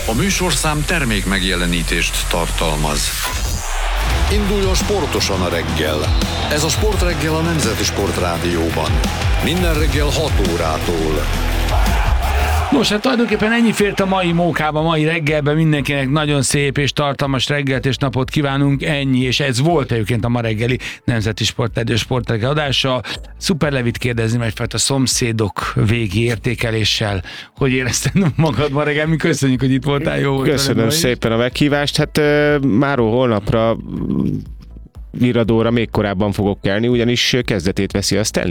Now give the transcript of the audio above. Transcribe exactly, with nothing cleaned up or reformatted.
A műsorszám termék megjelenítést tartalmaz. Induljon sportosan a reggel. Ez a Sportreggel a Nemzeti Sportrádióban. Minden reggel hat órától. Nos, hát tulajdonképpen ennyi fért a mai mókába, mai reggelben. Mindenkinek nagyon szép és tartalmas reggelt és napot kívánunk, ennyi, és ez volt egyébként a ma reggeli Nemzeti Sportrádió Sportreggel adása. Szuper Levit kérdezni egyfajta szomszédok végi értékeléssel. Hogy érezted magad ma reggel? Mi köszönjük, hogy itt voltál. Jó volt. Köszönöm szépen a meghívást. Hát uh, máról holnapra viradóra még korábban fogok kelni, ugyanis kezdetét veszi a Stanley